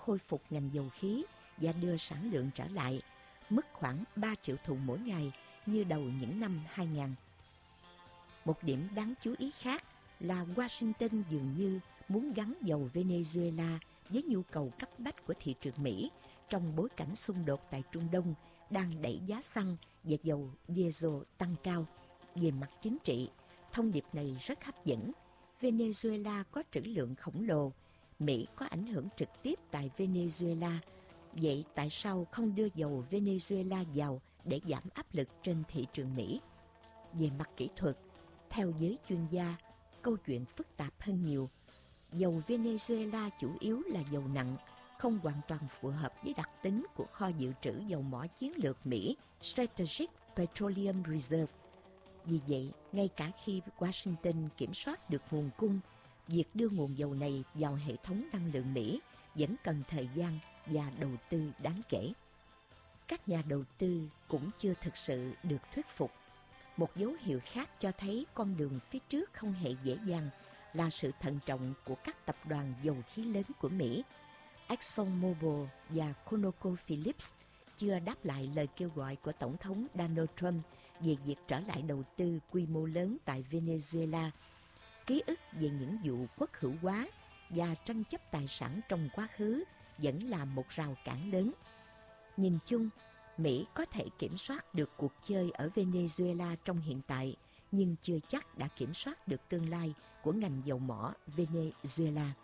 khôi phục ngành dầu khí và đưa sản lượng trở lại, mức khoảng 3 triệu thùng mỗi ngày như đầu những năm 2000. Một điểm đáng chú ý khác là Washington dường như muốn gắn dầu Venezuela với nhu cầu cấp bách của thị trường Mỹ trong bối cảnh xung đột tại Trung Đông đang đẩy giá xăng và dầu diesel tăng cao. Về mặt chính trị, thông điệp này rất hấp dẫn. Venezuela có trữ lượng khổng lồ, Mỹ có ảnh hưởng trực tiếp tại Venezuela. Vậy tại sao không đưa dầu Venezuela vào để giảm áp lực trên thị trường Mỹ? Về mặt kỹ thuật, theo giới chuyên gia, câu chuyện phức tạp hơn nhiều. Dầu Venezuela chủ yếu là dầu nặng, không hoàn toàn phù hợp với đặc tính của kho dự trữ dầu mỏ chiến lược Mỹ Strategic Petroleum Reserve. Vì vậy, ngay cả khi Washington kiểm soát được nguồn cung, việc đưa nguồn dầu này vào hệ thống năng lượng Mỹ vẫn cần thời gian và đầu tư đáng kể. Các nhà đầu tư cũng chưa thực sự được thuyết phục. Một dấu hiệu khác cho thấy con đường phía trước không hề dễ dàng là sự thận trọng của các tập đoàn dầu khí lớn của Mỹ. ExxonMobil và ConocoPhillips chưa đáp lại lời kêu gọi của Tổng thống Donald Trump về việc trở lại đầu tư quy mô lớn tại Venezuela. Ký ức về những vụ quốc hữu hóa và tranh chấp tài sản trong quá khứ vẫn là một rào cản lớn. Nhìn chung, Mỹ có thể kiểm soát được cuộc chơi ở Venezuela trong hiện tại, nhưng chưa chắc đã kiểm soát được tương lai của ngành dầu mỏ Venezuela.